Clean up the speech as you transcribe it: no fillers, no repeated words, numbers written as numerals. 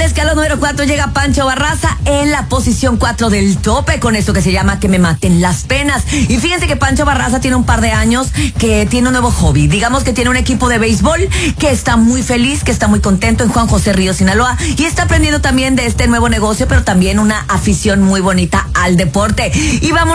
escalón número 4 llega Pancho Barraza en la posición 4 del tope, con eso que se llama Que me maten las penas. Y fíjense que Pancho Barraza tiene un par de años que tiene un nuevo hobby. Digamos que tiene un equipo de béisbol que está muy feliz, que está muy contento en Juan José Ríos, Sinaloa, y está aprendiendo también de este nuevo negocio, pero también una afición muy bonita al deporte. Y vamos